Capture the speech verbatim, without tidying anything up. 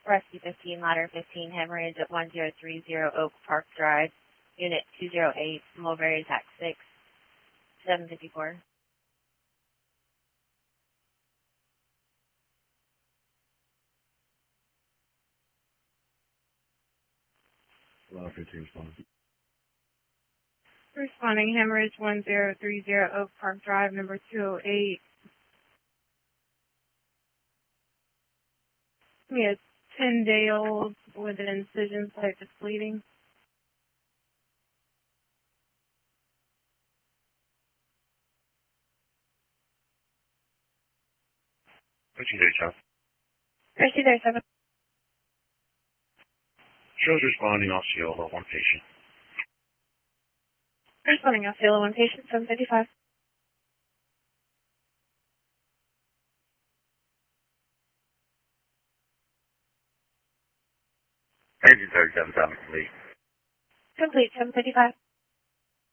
Rescue fifteen, Ladder fifteen, hemorrhage at one zero three zero Oak Park Drive, Unit two zero eight, Mulberry Attack six, seven fifty-four. Ladder fifteen responding. Responding, hemorrhage one zero three zero Oak Park Drive, number two oh eight. We have ten day old with an incision site that's bleeding. What's your date, Chuck? Rescue there, seven. Shows responding Osceola, one patient. Responding, Osceola, one patient, seven fifty-five. Engine thirty-seven, seven complete. Complete, seven fifty-five.